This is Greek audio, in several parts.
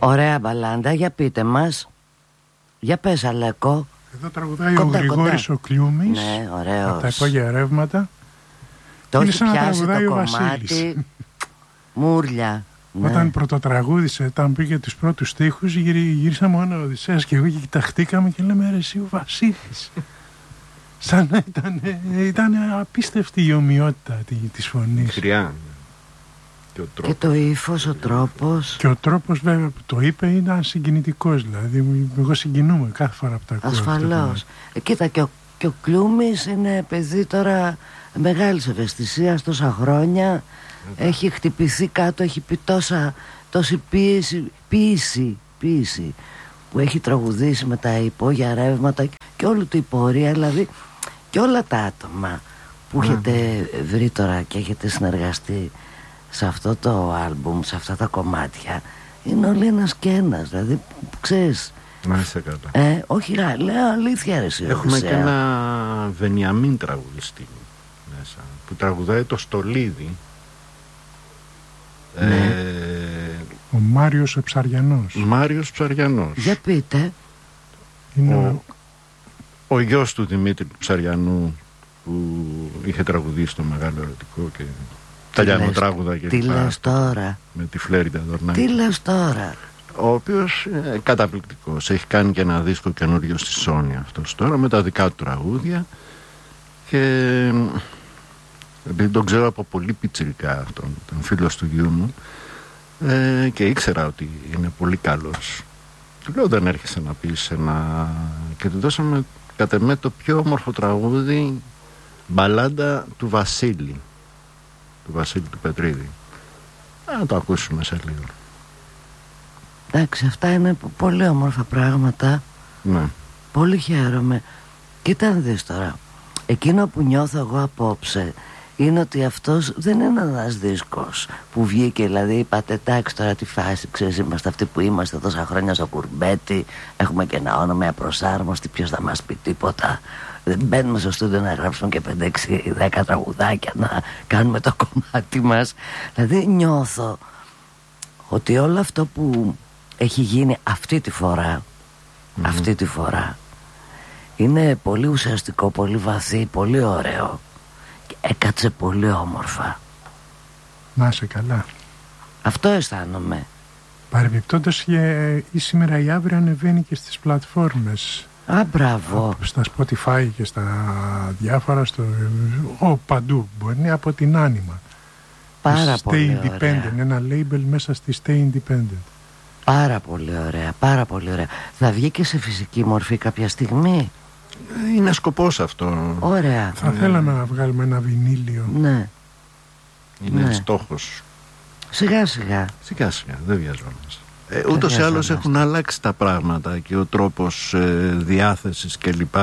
Ωραία μπαλάντα, για πείτε μας. Για πες Αλέκο. Εδώ τραγουδάει ο Γρηγόρης ο Κλιούμης. Ναι, ωραίος. Από τα υπόγεια ρεύματα. Το είναι σαν να τραγουδάει το ο Βασίλης. Μούρλια. Ναι. Όταν πρωτοτραγούδισε, όταν πήγε τους πρώτους στίχους, γύρισαμε μόνο ο Οδυσσέας και εγώ και κοιταχτήκαμε και λέμε ρε εσύ ο Βασίλης. Σαν να ήταν απίστευτη η ομοιότητα της φωνής. Χρειά. Και το ύφος, ο τρόπος. Και ο τρόπος βέβαια που το είπε ήταν συγκινητικός. Δηλαδή εγώ συγκινούμαι κάθε φορά που τα ακούω. Ασφαλώς. Κοίτα και ο Κλιούμης είναι παιδί τώρα μεγάλης ευαισθησίας τόσα χρόνια. Έχει χτυπηθεί κάτω, έχει πει τόση ποίηση που έχει τραγουδήσει με τα υπόγεια ρεύματα και όλη του η πορεία, δηλαδή και όλα τα άτομα που έχετε βρει τώρα και έχετε συνεργαστεί σε αυτό το άλμπουμ, σε αυτά τα κομμάτια, είναι όλοι ένας και ένας, δηλαδή που ξέρεις. Να είσαι καλά. Όχι, λέω αλήθεια ρε εσύ. Έχουμε και ένα Βενιαμίν τραγουδιστή μέσα που τραγουδάει το Στολίδι. Ναι. Ο Μάριος Ψαριανός. Μάριος Ψαριανός. Για πείτε. Είναι ο γιος του Δημήτρη Ψαριανού που είχε τραγουδίσει το Μεγάλο Ερωτικό και τα λιανοτράγουδα και τι λες τώρα. με τη Φλέριντα Δορνάκη. Τι λες τώρα. Ο οποίος καταπληκτικός. Έχει κάνει και ένα δίσκο καινούριο στη Sony αυτός τώρα με τα δικά του τραγούδια και επειδή τον ξέρω από πολύ πιτσιρικά αυτόν, τον φίλος του γιού μου, και ήξερα ότι είναι πολύ καλός. Του λέω δεν έρχεσαι να πεις και του δώσαμε κατ' εμέ το πιο όμορφο τραγούδι, μπαλάντα του Βασίλη του Πετρίδη. Να το ακούσουμε σε λίγο. Εντάξει, αυτά είναι πολύ όμορφα πράγματα. Ναι. Πολύ χαίρομαι. Κοίτα να δεις τώρα. Εκείνο που νιώθω εγώ απόψε είναι ότι αυτός δεν είναι ένας δίσκος που βγήκε, δηλαδή είπατε εντάξει τώρα τη φάση, ξέρεις, είμαστε αυτοί που είμαστε τόσα χρόνια στο κουρμπέτι, έχουμε και ένα όνομα απροσάρμοστη, ποιος θα μας πει τίποτα, δεν μπαίνουμε στο στούντιο να γράψουμε και 5-6-10 τραγουδάκια να κάνουμε το κομμάτι μας. Δηλαδή νιώθω ότι όλο αυτό που έχει γίνει αυτή τη φορά είναι πολύ ουσιαστικό, πολύ βαθύ, πολύ ωραίο. Έκατσε πολύ όμορφα. Να είσαι καλά. Αυτό αισθάνομαι. Παρεμπιπτόντως ή σήμερα ή αύριο ανεβαίνει και στις πλατφόρμες. Α, μπράβο. Στα Spotify και στα διάφορα παντού. Μπορεί να είναι από την Άνιμα. Πάρα πολύ Stay Independent, ωραία. ένα label μέσα στη Stay Independent. Πάρα πολύ ωραία, πάρα πολύ ωραία. Θα βγει και σε φυσική μορφή κάποια στιγμή. Είναι σκοπός αυτό. Ωραία. Θα θέλαμε να βγάλουμε ένα βινίλιο. Ναι. Είναι στόχος. Σιγά σιγά, δεν βιαζόμαστε. Ούτως ή άλλως έχουν αλλάξει τα πράγματα και ο τρόπος διάθεσης κλπ.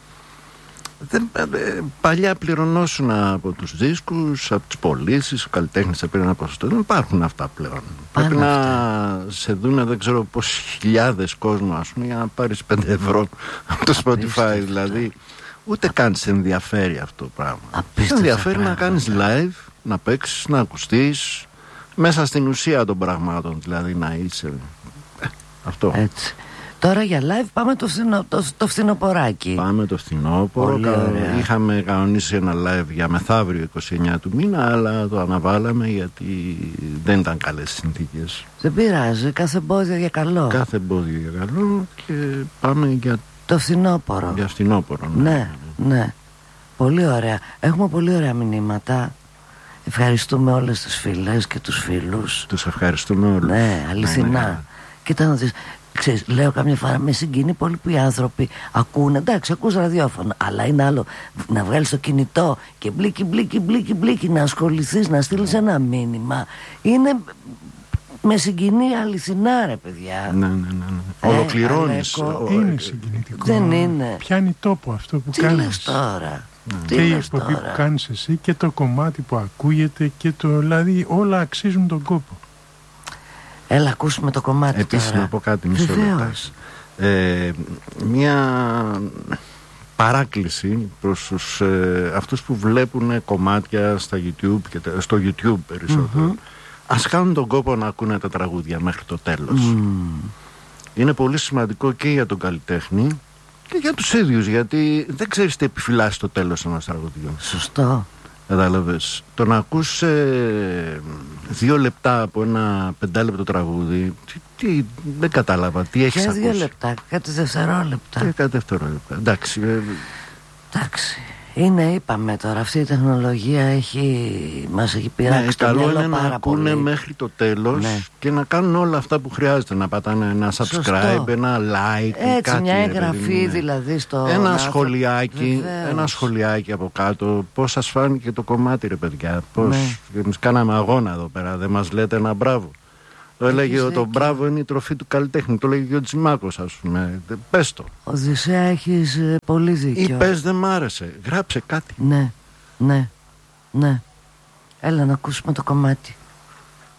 Παλιά πληρωνόσουν από τους δίσκους, από τις πωλήσεις, ο καλλιτέχνης έπαιρνε ένα ποσοστό. Δεν υπάρχουν αυτά πλέον. Πρέπει να σε δούνε δεν ξέρω πόσες χιλιάδες κόσμο, ας πούμε, για να πάρεις 5 ευρώ από το Spotify. Δηλαδή ούτε καν σε ενδιαφέρει αυτό το πράγμα. Σε ενδιαφέρει να κάνεις live, να παίξεις, να ακουστείς μέσα στην ουσία των πραγμάτων, δηλαδή να είσαι αυτό. Έτσι. Τώρα για live πάμε το φθινοποράκι. Πάμε το φθινόπωρο. Είχαμε κανονίσει ένα live για μεθαύριο 29 του μήνα, αλλά το αναβάλαμε γιατί δεν ήταν καλές συνθήκες. Δεν πειράζει, κάθε εμπόδιο για καλό. Κάθε εμπόδιο για καλό και πάμε για το φθινόπωρο. Για φθινόπωρο, ναι. Πολύ ωραία. Έχουμε πολύ ωραία μηνύματα. Ευχαριστούμε όλες τις φίλες και τους φίλους. Τους ευχαριστούμε όλους. Ναι, αληθινά. Κοίτα να δεις. Ξέρεις, λέω καμιά φορά με συγκινεί πολύ που οι άνθρωποι ακούνε, εντάξει, ακούς ραδιόφωνο, αλλά είναι άλλο να βγάλεις το κινητό και μπλίκι να ασχοληθείς, να στείλεις ένα μήνυμα. Είναι, με συγκινεί αληθινά ρε παιδιά. Ναι. Ολοκληρώνεις. Είναι συγκινητικό. Δεν είναι. Πιάνει τόπο αυτό που τι κάνεις. Τι λες τώρα. Και η εκπομπή που κάνεις εσύ και το κομμάτι που ακούγεται και δηλαδή όλα αξίζουν τον κόπο. Έλα ακούσουμε το κομμάτι. Επίσης τώρα. να πω κάτι μισό λεπτό. Μια παράκληση προς αυτούς που βλέπουν κομμάτια στα YouTube στο YouTube περισσότερο, ας κάνουν τον κόπο να ακούνε τα τραγούδια μέχρι το τέλος. Είναι πολύ σημαντικό και για τον καλλιτέχνη και για τους ίδιους, γιατί δεν ξέρεις τι επιφυλάσσει στο τέλος ενός τραγουδιού. Σωστό. Κατάλαβες. Το να ακούς 2 λεπτά από ένα 5 λεπτό τραγούδι, δεν κατάλαβα τι έχεις ακούσει. 2 λεπτά, κάτι δευτερόλεπτα. Κάτι δευτερόλεπτα. Εντάξει. Εντάξει. Είναι, είπαμε τώρα, αυτή η τεχνολογία μας έχει πειράξει το μυαλό πάρα πολύ. Καλό είναι να ακούνε μέχρι το τέλος, και να κάνουν όλα αυτά που χρειάζεται. Να πατάνε ένα subscribe, ένα like, έτσι, κάτι, μια εγγραφή δηλαδή στο... Ένα σχολιάκι από κάτω. Πώς σας φάνηκε το κομμάτι, ρε παιδιά? Πώς εμείς κάναμε αγώνα εδώ πέρα, δεν μας λέτε ένα μπράβο? Το έλεγε το μπράβο είναι η τροφή του καλλιτέχνη. Το έλεγε και ο Τζιμάκος, ας πούμε. Πες το. Οδυσσέα, έχεις πολύ δίκιο. Ή πες δεν μ' άρεσε. Γράψε κάτι. Ναι. Έλα να ακούσουμε το κομμάτι.